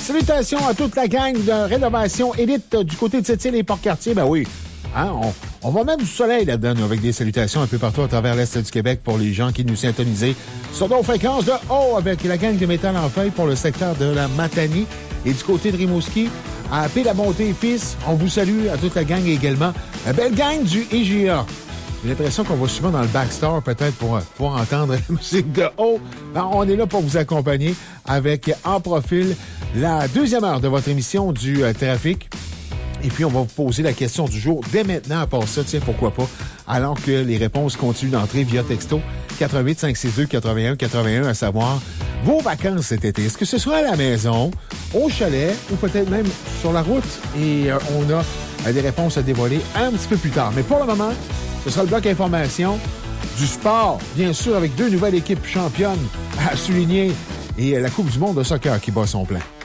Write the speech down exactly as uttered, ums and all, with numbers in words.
salutations à toute la gang de rénovation élite du côté de Sept-Îles et Port-Cartier. Ben oui, hein, on, on va mettre du soleil là-dedans, nous, avec des salutations un peu partout à travers l'Est du Québec pour les gens qui nous syntonisent sur nos fréquences de haut avec la gang de Métal en Feuille pour le secteur de la Matanie et du côté de Rimouski. À P. La Bonté et Fils, on vous salue à toute la gang également. La belle gang du I G A. J'ai l'impression qu'on va souvent dans le backstore, peut-être, pour pouvoir entendre la musique de haut. Alors, on est là pour vous accompagner avec, en profil, la deuxième heure de votre émission du euh, trafic. Et puis, on va vous poser la question du jour dès maintenant, à part ça, tiens, pourquoi pas, alors que les réponses continuent d'entrer via texto quatre huit cinq six deux quatre-vingt-un quatre-vingt-un, à savoir vos vacances cet été. Est-ce que ce soit à la maison, au chalet, ou peut-être même sur la route? Et euh, on a euh, des réponses à dévoiler un petit peu plus tard. Mais pour le moment, ce sera le bloc information du sport, bien sûr, avec deux nouvelles équipes championnes à souligner et la Coupe du monde de soccer qui bat son plein.